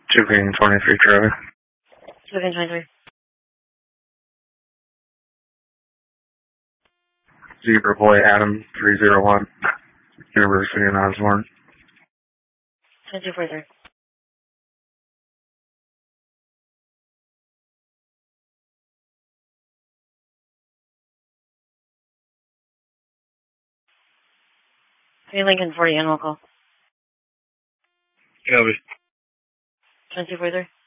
Shipping 23 trailer. Shipping 23. Zebra Boy Adam 301. University in Osborne. 2243. Hey, Lincoln 40, animal call. Copy. 2243.